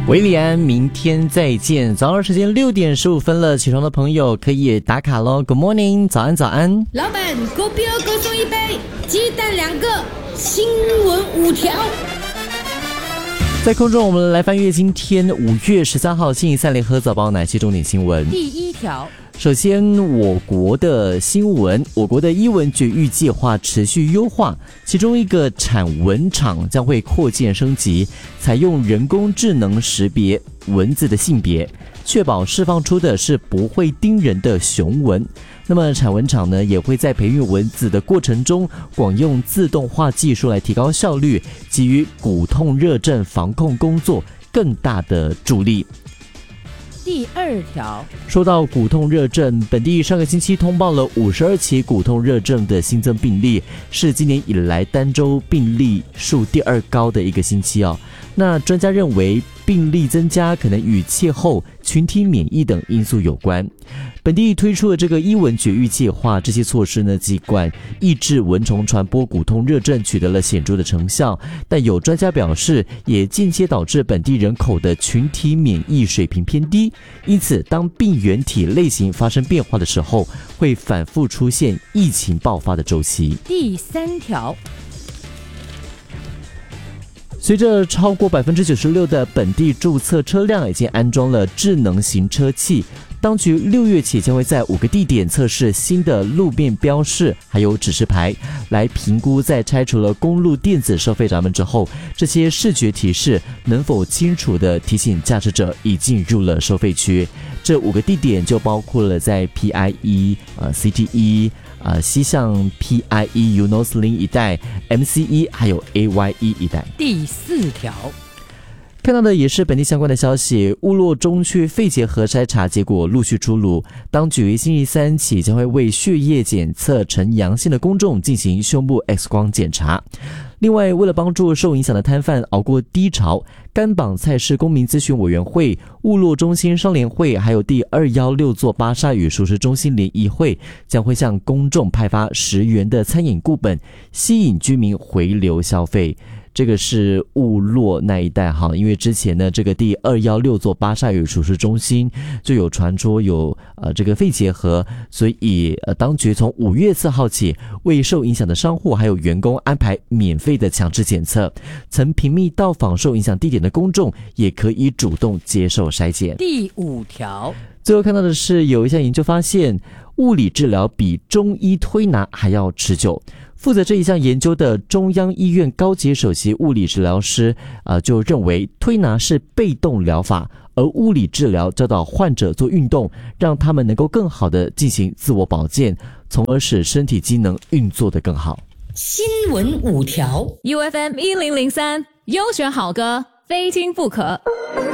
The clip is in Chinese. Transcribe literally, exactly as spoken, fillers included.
维里安，明天再见。早上时间六点十五分了，起床的朋友可以打卡咯。Good morning， 早安早安。 老板，狗标各送一杯，鸡蛋两个，新闻五条。 在空中，我们来翻阅今天五月十三号星期三联合早报哪些重点新闻。 第一条， 首先，我国的新闻，我国的医文绝育计划持续优化，其中一个产蚊场将会扩建升级，采用人工智能识别蚊子的性别，确保释放出的是不会叮人的雄蚊。那么产蚊场呢，也会在培育蚊子的过程中，广用自动化技术来提高效率，给予骨痛热症防控工作更大的助力。 第二条， 说到骨痛热症，本地上个星期通报了五十二起骨痛热症的新增病例，是今年以来单周病例数第二高的一个星期哦。那专家认为，病例增加可能与气候、群体免疫等因素有关。本地推出的这个医蚊绝育计划，这些措施呢，尽管抑制蚊虫传播骨痛热症取得了显著的成效，但有专家表示，也间接导致本地人口的群体免疫水平偏低。因此，当病原体类型发生变化的时候，会反复出现疫情爆发的周期。 第三条， 随着超过 百分之九十六 的本地注册车辆已经安装了智能行车器，当局六月起将会在五个地点测试新的路面标示还有指示牌，来评估在拆除了公路电子收费闸门之后，这些视觉提示能否清楚地提醒驾驶者已进入了收费区。这五个地点就包括了在 P I E、呃、C T E、呃、西向 P I E、Eunos Link 一带、M C E 还有 A Y E 一带。 第四条， 看到的也是本地相关的消息，乌洛中区肺结核筛查结果陆续出炉，当局星期三起将会为血液检测呈阳性的公众进行胸部 X 光检查。另外，为了帮助受影响的摊贩熬过低潮，甘榜菜市公民咨询委员会、乌洛中心商联会还有第二一六座巴沙与熟食中心联谊会将会向公众派发十元的餐饮顾本，吸引居民回流消费。这个是乌洛那一带哈，因为之前呢，这个第二一六座巴沙与熟食中心就有传说有呃这个肺结核，所以呃当局从五月四号起，为受影响的商户还有员工安排免费的强制检测，曾频密到访受影响地点的公众也可以主动接受筛检。 第五条， 最后看到的是，有一项研究发现，物理治疗比中医推拿还要持久。负责这一项研究的中央医院高级首席物理治疗师，呃，就认为推拿是被动疗法，而物理治疗教导患者做运动，让他们能够更好的进行自我保健，从而使身体机能运作得更好。 新闻五条 ，U F M 一零零三优选好歌，非听不可。